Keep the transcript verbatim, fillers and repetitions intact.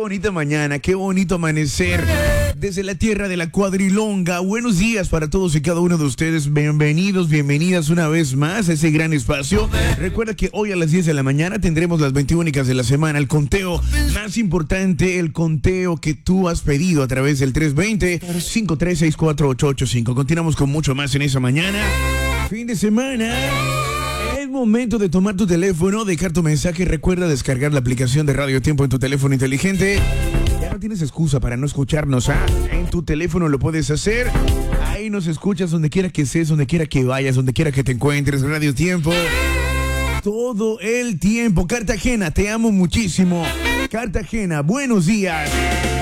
bonita mañana, qué bonito amanecer desde la tierra de la cuadrilonga. Buenos días para todos y cada uno de ustedes. Bienvenidos, bienvenidas una vez más a ese gran espacio. Recuerda que hoy a las diez de la mañana tendremos las veinte únicas de la semana, el conteo más importante, el conteo que tú has pedido a través del tres dos cero, cinco tres seis cuatro, ocho ocho cinco. Continuamos con mucho más en esa mañana. Fin de semana. Es momento de tomar tu teléfono, dejar tu mensaje. Recuerda descargar la aplicación de Radio Tiempo en tu teléfono inteligente. Ya no tienes excusa para no escucharnos, ¿ah? En tu teléfono lo puedes hacer. Ahí nos escuchas donde quiera que estés, donde quiera que vayas, donde quiera que te encuentres. Radio Tiempo. Todo el tiempo. Cartagena, te amo muchísimo. Cartagena, buenos días.